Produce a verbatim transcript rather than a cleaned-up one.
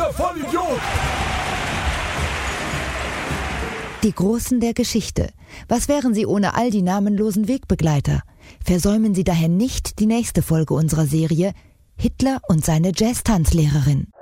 Dieser Vollidiot! Die Großen der Geschichte. Was wären sie ohne all die namenlosen Wegbegleiter? Versäumen Sie daher nicht die nächste Folge unserer Serie Hitler und seine Jazz-Tanzlehrerin.